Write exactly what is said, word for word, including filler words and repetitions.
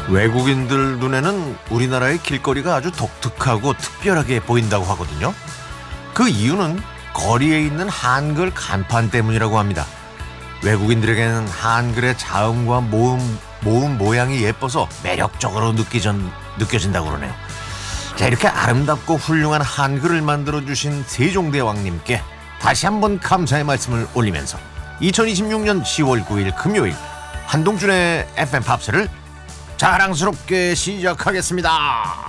외국인들 눈에는 우리나라의 길거리가 아주 독특하고 특별하게 보인다고 하거든요. 그 이유는 거리에 있는 한글 간판 때문이라고 합니다. 외국인들에게는 한글의 자음과 모음, 모음 모양이 예뻐서 매력적으로 느끼전, 느껴진다고 그러네요. 자, 이렇게 아름답고 훌륭한 한글을 만들어주신 세종대왕님께 다시 한번 감사의 말씀을 올리면서 이천이십육 년 시월 구일 금요일 한동준의 에프엠 팝스를 자랑스럽게 시작하겠습니다.